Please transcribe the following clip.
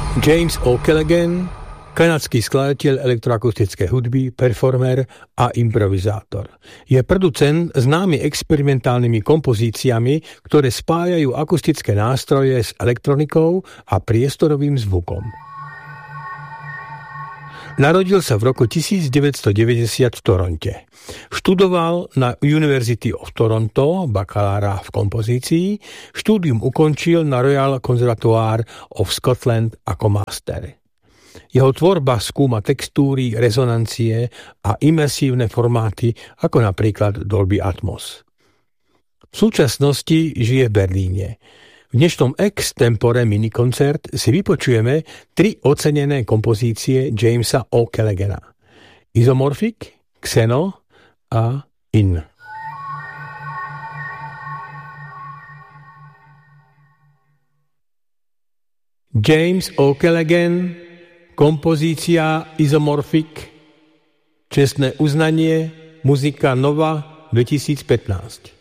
James O'Callaghan, kanadský skladateľ elektroakustickej hudby, performer a improvizátor. Je producent známy experimentálnymi kompozíciami, ktoré spájajú akustické nástroje s elektronikou a priestorovým zvukom. Narodil sa v roku 1990 v Toronte. Študoval na University of Toronto, bakalára v kompozícii, štúdium ukončil na Royal Conservatoire of Scotland ako master. Jeho tvorba skúma textúry, rezonancie a imersívne formáty, ako napríklad Dolby Atmos. V súčasnosti žije v Berlíne. V dnešnom extempore minikoncert si vypočujeme 3 ocenené kompozície Jamesa O'Callaghana: Isomorphic, Xeno a In. James O'Callaghan, kompozícia Isomorphic, čestné uznanie, muzika Nova 2015.